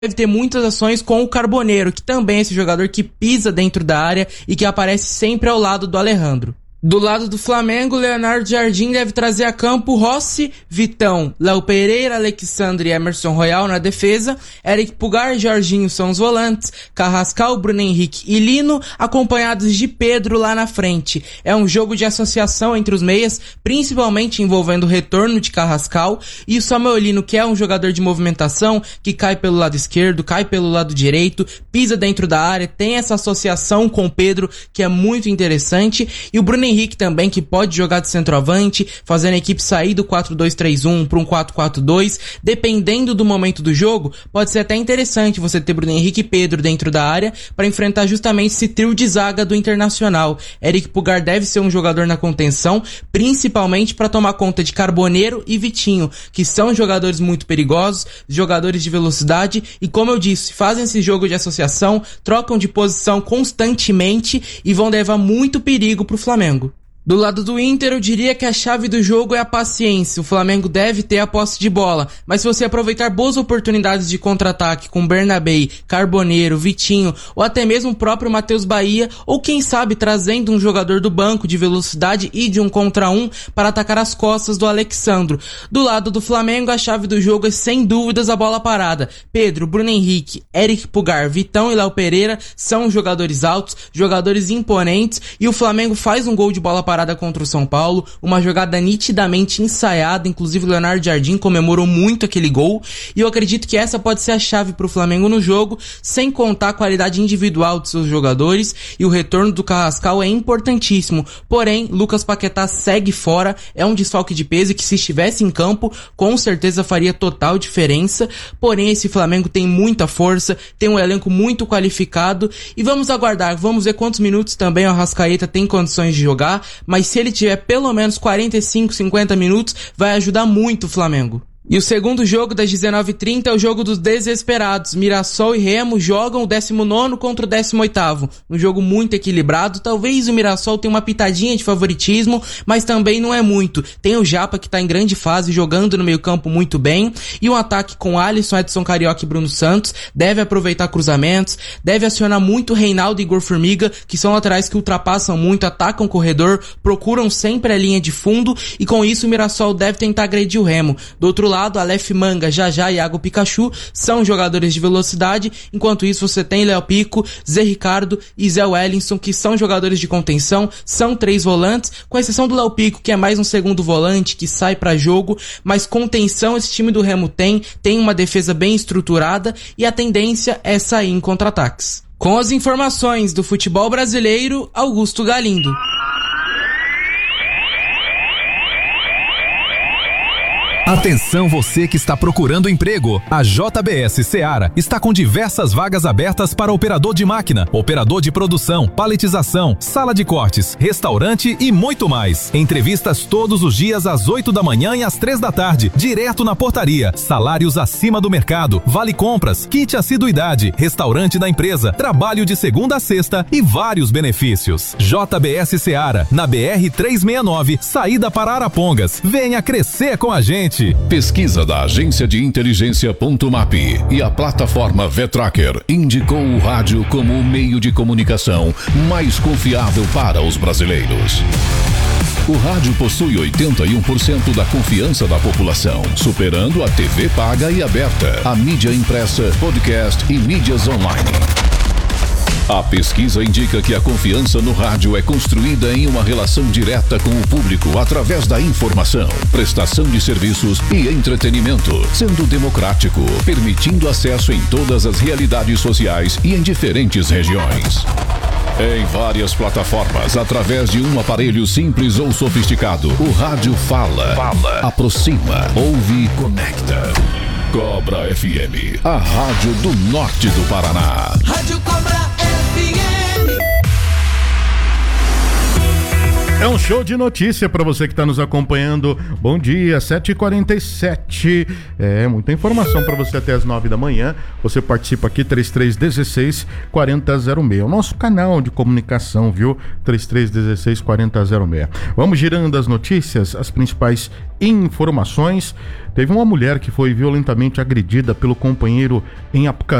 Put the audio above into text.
deve ter muitas ações com o Carboneiro, que também é esse jogador que pisa dentro da área e que aparece sempre ao lado do Alejandro. Do lado do Flamengo, Leonardo Jardim deve trazer a campo Rossi, Vitão, Léo Pereira, Alexandre e Emerson Royal na defesa, Eric Pulgar e Jorginho são os volantes, Carrascal, Bruno Henrique e Lino, acompanhados de Pedro lá na frente. É um jogo de associação entre os meias, principalmente envolvendo o retorno de Carrascal e o Samuel Lino, que é um jogador de movimentação, que cai pelo lado esquerdo, cai pelo lado direito, pisa dentro da área, tem essa associação com o Pedro, que é muito interessante, e o Bruno Henrique também, que pode jogar de centroavante, fazendo a equipe sair do 4-2-3-1 para um 4-4-2, dependendo do momento do jogo, pode ser até interessante você ter Bruno Henrique e Pedro dentro da área para enfrentar justamente esse trio de zaga do Internacional. Eric Pulgar deve ser um jogador na contenção, principalmente para tomar conta de Carboneiro e Vitinho, que são jogadores muito perigosos, jogadores de velocidade, e como eu disse, fazem esse jogo de associação, trocam de posição constantemente e vão levar muito perigo pro Flamengo. Do lado do Inter, eu diria que a chave do jogo é a paciência. O Flamengo deve ter a posse de bola, mas se você aproveitar boas oportunidades de contra-ataque com Bernabei, Carboneiro, Vitinho ou até mesmo o próprio Matheus Bahia, ou quem sabe trazendo um jogador do banco de velocidade e de 1 contra 1 para atacar as costas do Alexandro. Do lado do Flamengo, a chave do jogo é sem dúvidas a bola parada. Pedro, Bruno Henrique, Eric Pulgar, Vitão e Léo Pereira são jogadores altos, jogadores imponentes, e o Flamengo faz um gol de bola parada contra o São Paulo, uma jogada nitidamente ensaiada, inclusive o Leonardo Jardim comemorou muito aquele gol, e eu acredito que essa pode ser a chave para o Flamengo no jogo, sem contar a qualidade individual de seus jogadores, e o retorno do Carrascal é importantíssimo, porém, Lucas Paquetá segue fora, é um desfalque de peso que se estivesse em campo, com certeza faria total diferença, porém esse Flamengo tem muita força, tem um elenco muito qualificado, e vamos aguardar, vamos ver quantos minutos também o Arrascaeta tem condições de jogar, mas se ele tiver pelo menos 45, 50 minutos, vai ajudar muito o Flamengo. E o segundo jogo das 19h30 é o jogo dos desesperados. Mirassol e Remo jogam o 19º contra o 18º. Um jogo muito equilibrado. Talvez o Mirassol tenha uma pitadinha de favoritismo, mas também não é muito. Tem o Japa, que está em grande fase, jogando no meio campo muito bem. E um ataque com Alisson, Edson Carioca e Bruno Santos. Deve aproveitar cruzamentos. Deve acionar muito Reinaldo e Igor Formiga, que são laterais que ultrapassam muito, atacam o corredor, procuram sempre a linha de fundo. E com isso o Mirassol deve tentar agredir o Remo. Do outro lado, Aleph Manga, Jajá e Iago Pikachu são jogadores de velocidade, enquanto isso você tem Léo Pico, Zé Ricardo e Zé Wellington, que são jogadores de contenção, são 3 volantes, com exceção do Léo Pico, que é mais um segundo volante, que sai para jogo, mas contenção esse time do Remo tem uma defesa bem estruturada e a tendência é sair em contra-ataques. Com as informações do futebol brasileiro, Augusto Galindo. Atenção você que está procurando emprego. A JBS Seara está com diversas vagas abertas para operador de máquina, operador de produção, paletização, sala de cortes, restaurante e muito mais. Entrevistas todos os dias às 8 da manhã e às 3 da tarde, direto na portaria. Salários acima do mercado, vale compras, kit assiduidade, restaurante da empresa, trabalho de segunda a sexta e vários benefícios. JBS Seara, na BR 369, saída para Arapongas. Venha crescer com a gente. Pesquisa da agência de inteligência Ponto.map e a plataforma Vetracker indicou o rádio como o meio de comunicação mais confiável para os brasileiros. O rádio possui 81% da confiança da população, superando a TV paga e aberta, a mídia impressa, podcast e mídias online. A pesquisa indica que a confiança no rádio é construída em uma relação direta com o público através da informação, prestação de serviços e entretenimento, sendo democrático, permitindo acesso em todas as realidades sociais e em diferentes regiões. Em várias plataformas, através de um aparelho simples ou sofisticado, o rádio fala, aproxima, ouve e conecta. Cobra FM, a rádio do norte do Paraná. Rádio Cobra FM. É um show de notícia para você que está nos acompanhando. Bom dia, 7h47. Muita informação para você até as 9 da manhã. Você participa aqui, 3316-4006. O nosso canal de comunicação, viu? 3316-4006. Vamos girando as notícias, as principais informações. Teve uma mulher que foi violentamente agredida pelo companheiro em Apucarana.